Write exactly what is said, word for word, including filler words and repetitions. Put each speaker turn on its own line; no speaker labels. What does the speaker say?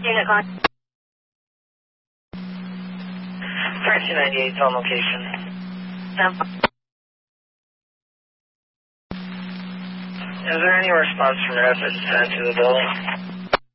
Unit line.
Taxi ninety-eight on location.
Um,
Is there any response from residents sent to the building?